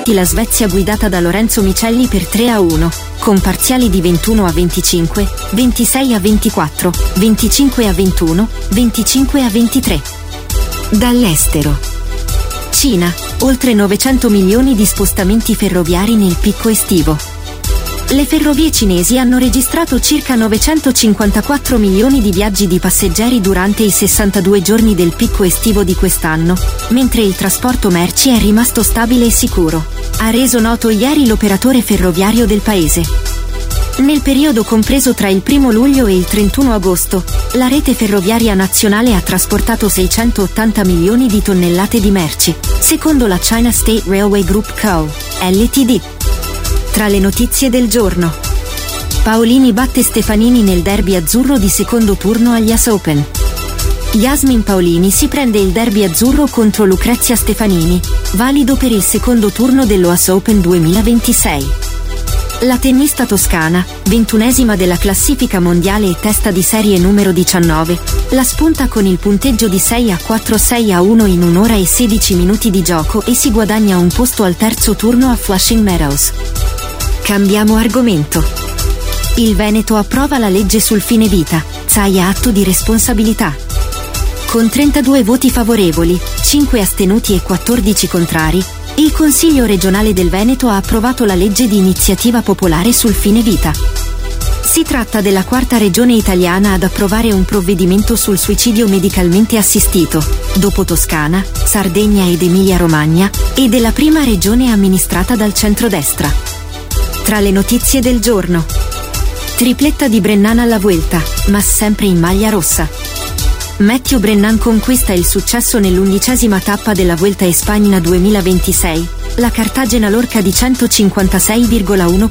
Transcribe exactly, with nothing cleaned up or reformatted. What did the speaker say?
infatti la Svezia guidata da Lorenzo Micelli per tre a uno, con parziali di ventuno a venticinque, ventisei a ventiquattro, venticinque a ventuno, venticinque a ventitré. Dall'estero. Cina, oltre novecento milioni di spostamenti ferroviari nel picco estivo. Le ferrovie cinesi hanno registrato circa novecentocinquantaquattro milioni di viaggi di passeggeri durante i sessantadue giorni del picco estivo di quest'anno, mentre il trasporto merci è rimasto stabile e sicuro, ha reso noto ieri l'operatore ferroviario del paese. Nel periodo compreso tra il primo luglio e il trentuno agosto, la rete ferroviaria nazionale ha trasportato seicentottanta milioni di tonnellate di merci, secondo la China State Railway Group Co. Ltd. Tra le notizie del giorno. Paolini batte Stefanini nel derby azzurro di secondo turno agli U S Open. Yasmin Paolini si prende il derby azzurro contro Lucrezia Stefanini, valido per il secondo turno dello U S Open duemilaventisei. La tennista toscana, ventunesima della classifica mondiale e testa di serie numero diciannove, la spunta con il punteggio di sei a quattro sei a uno in un'ora e sedici minuti di gioco e si guadagna un posto al terzo turno a Flushing Meadows. Cambiamo argomento. Il Veneto approva la legge sul fine vita, Zaia atto di responsabilità. Con trentadue voti favorevoli, cinque astenuti e quattordici contrari, il Consiglio regionale del Veneto ha approvato la legge di iniziativa popolare sul fine vita. Si tratta della quarta regione italiana ad approvare un provvedimento sul suicidio medicalmente assistito, dopo Toscana, Sardegna ed Emilia-Romagna, e della prima regione amministrata dal centrodestra. Tra le notizie del giorno. Tripletta di Brennan alla Vuelta, ma sempre in maglia rossa. Matthew Brennan conquista il successo nell'undicesima tappa della Vuelta a España duemilaventisei, la Cartagena Lorca di centocinquantasei virgola uno